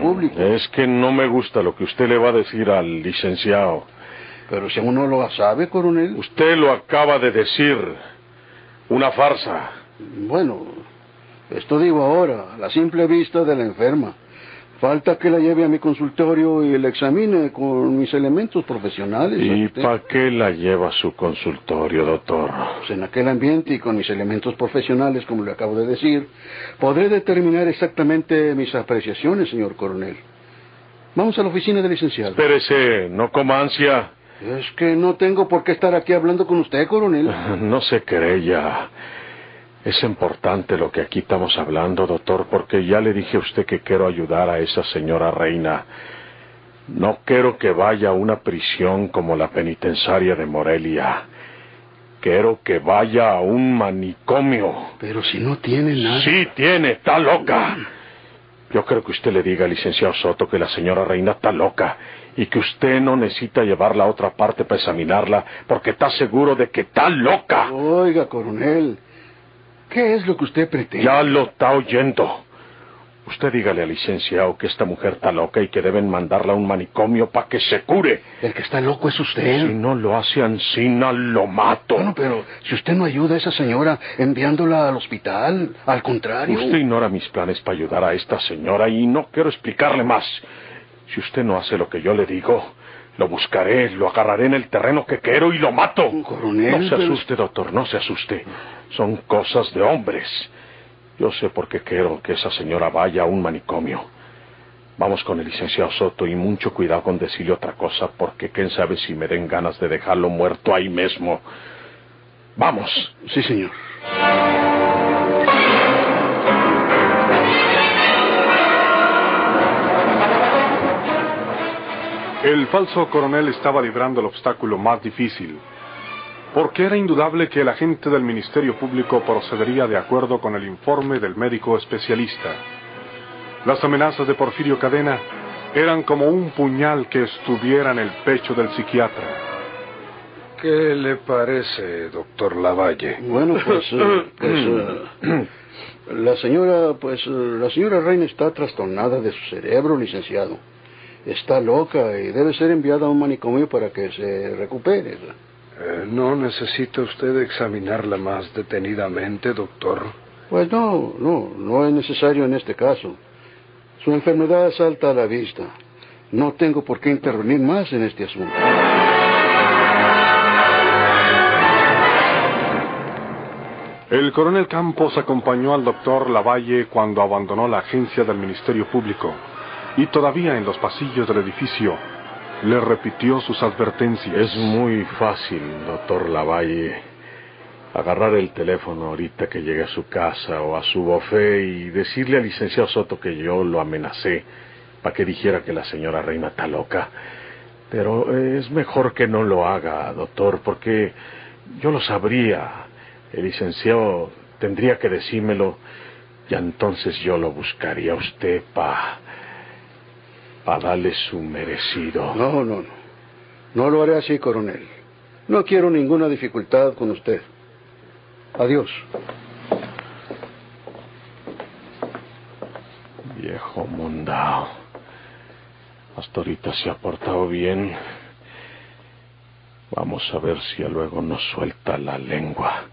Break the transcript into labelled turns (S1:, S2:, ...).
S1: Público.
S2: Es que no me gusta lo que usted le va a decir al licenciado.
S1: Pero si uno lo sabe, coronel.
S2: Usted lo acaba de decir. Una farsa.
S1: Bueno, esto digo ahora, a la simple vista de la enferma. Falta que la lleve a mi consultorio y la examine con mis elementos profesionales.
S2: ¿Y para qué la lleva a su consultorio, doctor?
S1: Pues en aquel ambiente y con mis elementos profesionales, como le acabo de decir, podré determinar exactamente mis apreciaciones, señor coronel. Vamos a la oficina del licenciado.
S2: Espérese, no coma ansia.
S1: Es que no tengo por qué estar aquí hablando con usted, coronel.
S2: No se querella. Es importante lo que aquí estamos hablando, doctor, porque ya le dije a usted que quiero ayudar a esa señora Reina. No quiero que vaya a una prisión como la penitenciaria de Morelia. Quiero que vaya a un manicomio.
S1: Pero si no tiene nada...
S2: Sí tiene, está loca. Yo creo que usted le diga al licenciado Soto que la señora Reina está loca y que usted no necesita llevarla a otra parte para examinarla porque está seguro de que está loca.
S1: Oiga, coronel, ¿qué es lo que usted pretende?
S2: Ya lo está oyendo. Usted dígale al licenciado que esta mujer está loca y que deben mandarla a un manicomio para que se cure.
S1: El que está loco es usted.
S2: Si no lo hace ansina, lo mato.
S1: Bueno, pero si usted no ayuda a esa señora enviándola al hospital, al contrario...
S2: Usted ignora mis planes para ayudar a esta señora y no quiero explicarle más. Si usted no hace lo que yo le digo, lo buscaré, lo agarraré en el terreno que quiero y lo mato.
S1: Coronel...
S2: No se asuste, doctor, no se asuste. Son cosas de hombres. Yo sé por qué quiero que esa señora vaya a un manicomio. Vamos con el licenciado Soto y mucho cuidado con decirle otra cosa, porque quién sabe si me den ganas de dejarlo muerto ahí mismo. ¡Vamos!
S1: Sí, señor.
S3: El falso coronel estaba librando el obstáculo más difícil, porque era indudable que el agente del Ministerio Público procedería de acuerdo con el informe del médico especialista. Las amenazas de Porfirio Cadena eran como un puñal que estuviera en el pecho del psiquiatra.
S4: ¿Qué le parece, doctor Lavalle?
S1: Bueno, la señora Reina está trastornada de su cerebro, licenciado. Está loca y debe ser enviada a un manicomio para que se recupere.
S4: ¿No necesita usted examinarla más detenidamente, doctor?
S1: Pues no es necesario en este caso. Su enfermedad salta a la vista. No tengo por qué intervenir más en este asunto.
S3: El coronel Campos acompañó al doctor Lavalle cuando abandonó la agencia del Ministerio Público, y todavía en los pasillos del edificio le repitió sus advertencias.
S2: Es muy fácil, doctor Lavalle, agarrar el teléfono ahorita que llegue a su casa o a su bufé y decirle al licenciado Soto que yo lo amenacé para que dijera que la señora Reina está loca. Pero es mejor que no lo haga, doctor, porque yo lo sabría. El licenciado tendría que decírmelo y entonces yo lo buscaría a usted para darle su merecido.
S1: No lo haré así, coronel. No quiero ninguna dificultad con usted. Adiós.
S2: Viejo mondao. Hasta ahorita se ha portado bien. Vamos a ver si luego nos suelta la lengua.